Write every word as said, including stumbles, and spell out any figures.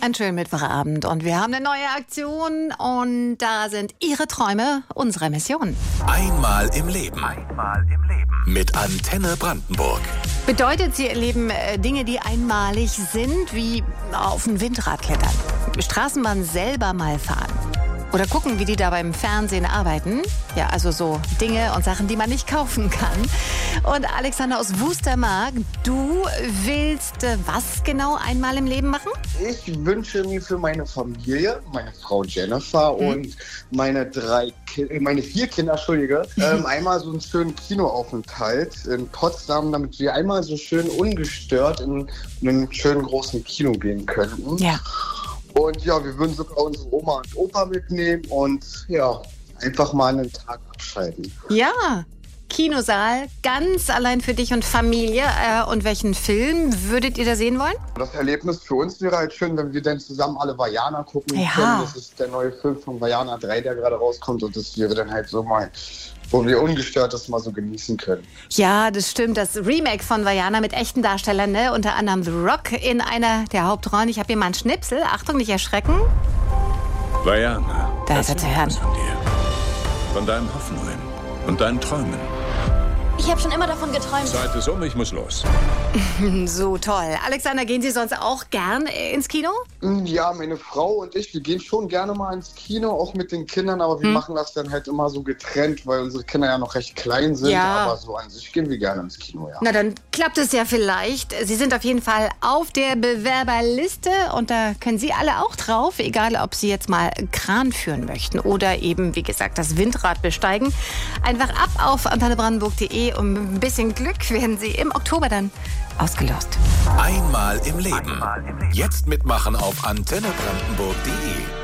Einen schönen Mittwochabend und wir haben eine neue Aktion und da sind Ihre Träume unsere Mission. Einmal im Leben. Einmal im Leben. Mit Antenne Brandenburg. Bedeutet, Sie erleben äh, Dinge, die einmalig sind, wie auf ein Windrad klettern, Straßenbahn selber mal fahren. Oder gucken, wie die da beim Fernsehen arbeiten. Ja, also so Dinge und Sachen, die man nicht kaufen kann. Und Alexander aus Wustermark, du willst äh, was genau einmal im Leben machen? Ich wünsche mir für meine Familie, meine Frau Jennifer mhm. und meine drei Ki- meine vier Kinder, Entschuldige, ähm, einmal so einen schönen Kinoaufenthalt in Potsdam, damit wir einmal so schön ungestört in einen schönen großen Kino gehen könnten. Ja. Und ja, wir würden sogar unsere Oma und Opa mitnehmen und ja, einfach mal einen Tag abschalten. Ja, Kinosaal, ganz allein für dich und Familie. Äh, und welchen Film würdet ihr da sehen wollen? Das Erlebnis für uns wäre halt schön, wenn wir dann zusammen alle Vajana gucken Ja. können. Das ist der neue Film von Vajana drei, der gerade rauskommt. Und das wäre dann halt so mal, wo wir ungestört das mal so genießen können. Ja, das stimmt. Das Remake von Vajana mit echten Darstellern, ne? Unter anderem The Rock in einer der Hauptrollen. Ich habe hier mal einen Schnipsel. Achtung, nicht erschrecken. Vajana. Da ist er zu hören. Von dir. Von deinen Hoffnungen und deinen Träumen. Ich habe schon immer davon geträumt. Zeit ist um, ich muss los. So toll. Alexander, gehen Sie sonst auch gern ins Kino? Ja, meine Frau und ich, wir gehen schon gerne mal ins Kino, auch mit den Kindern, aber wir hm. machen das dann halt immer so getrennt, weil unsere Kinder ja noch recht klein sind. Ja. Aber so an sich gehen wir gerne ins Kino, ja. Na, dann klappt es ja vielleicht. Sie sind auf jeden Fall auf der Bewerberliste und da können Sie alle auch drauf, egal ob Sie jetzt mal Kran führen möchten oder eben, wie gesagt, das Windrad besteigen. Einfach ab auf antenne brandenburg punkt de und mit ein bisschen Glück werden Sie im Oktober dann ausgelost. Einmal im Leben. Jetzt mitmachen auf antenne brandenburg punkt de.